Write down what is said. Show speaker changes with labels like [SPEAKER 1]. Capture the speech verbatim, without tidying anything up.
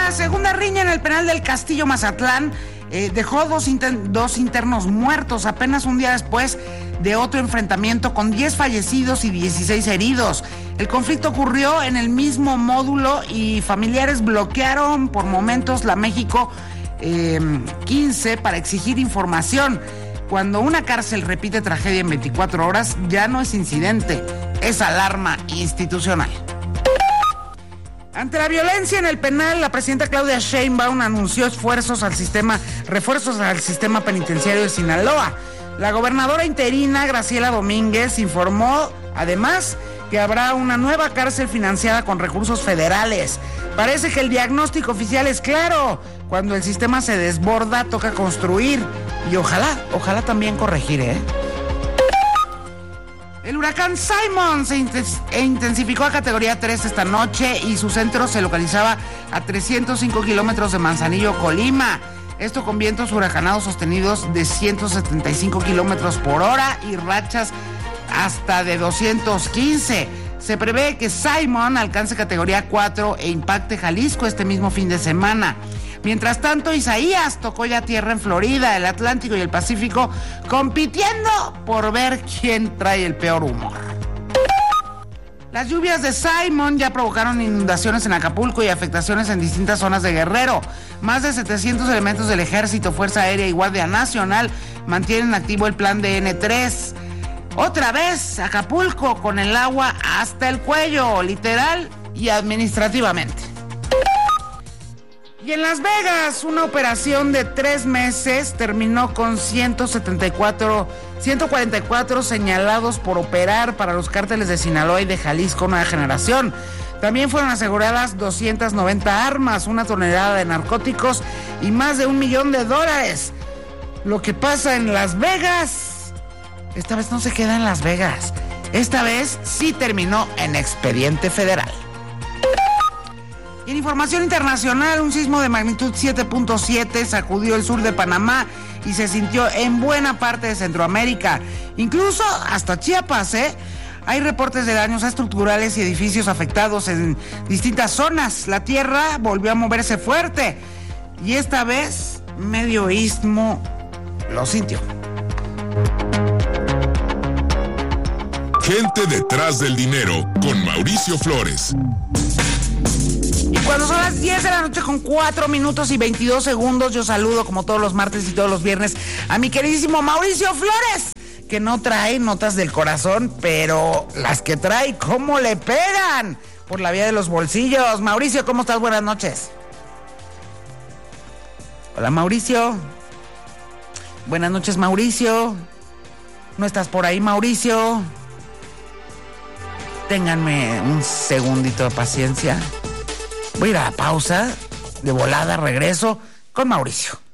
[SPEAKER 1] Una segunda riña en el penal del Castillo Mazatlán eh, dejó dos, inter- dos internos muertos apenas un día después de otro enfrentamiento con diez fallecidos y dieciséis heridos. El conflicto ocurrió en el mismo módulo y familiares bloquearon por momentos la México eh, quince para exigir información. Cuando una cárcel repite tragedia en veinticuatro horas, ya no es incidente, es alarma institucional. Ante la violencia en el penal, la presidenta Claudia Sheinbaum anunció esfuerzos al sistema, refuerzos al sistema penitenciario de Sinaloa. La gobernadora interina Graciela Domínguez informó, además, que habrá una nueva cárcel financiada con recursos federales. Parece que el diagnóstico oficial es claro. Cuando el sistema se desborda, toca construir. Y ojalá, ojalá también corregir, ¿eh? El huracán Simon se intensificó a categoría tres esta noche y su centro se localizaba a trescientos cinco kilómetros de Manzanillo, Colima. Esto con vientos huracanados sostenidos de ciento setenta y cinco kilómetros por hora y rachas hasta de doscientos quince. Se prevé que Simon alcance categoría cuatro e impacte Jalisco este mismo fin de semana. Mientras tanto, Isaías tocó ya tierra en Florida, el Atlántico y el Pacífico, compitiendo por ver quién trae el peor humor. Las lluvias de Simon ya provocaron inundaciones en Acapulco y afectaciones en distintas zonas de Guerrero. Más de setecientos elementos del Ejército, Fuerza Aérea y Guardia Nacional mantienen activo el plan de ene tres. Otra vez, Acapulco con el agua hasta el cuello, literal y administrativamente. Y en Las Vegas, una operación de tres meses terminó con ciento setenta y cuatro, ciento cuarenta y cuatro señalados por operar para los cárteles de Sinaloa y de Jalisco Nueva Generación. También fueron aseguradas doscientas noventa armas, una tonelada de narcóticos y más de un millón de dólares. Lo que pasa en Las Vegas, esta vez no se queda en Las Vegas. Esta vez sí terminó en expediente federal. Y en información internacional, un sismo de magnitud siete punto siete sacudió el sur de Panamá y se sintió en buena parte de Centroamérica, incluso hasta Chiapas, ¿eh? Hay reportes de daños estructurales y edificios afectados en distintas zonas. La tierra volvió a moverse fuerte y esta vez medio istmo lo sintió.
[SPEAKER 2] Gente detrás del dinero con Mauricio Flores.
[SPEAKER 1] Y cuando son las diez de la noche con cuatro minutos y veintidós segundos, yo saludo como todos los martes y todos los viernes a mi queridísimo Mauricio Flores, que no trae notas del corazón, pero las que trae, ¿cómo le pegan? Por la vía de los bolsillos. Mauricio, ¿cómo estás? Buenas noches. Hola, Mauricio. Buenas noches, Mauricio. ¿No estás por ahí, Mauricio? Ténganme un segundito de paciencia. Voy a ir a la pausa, de volada regreso con Mauricio.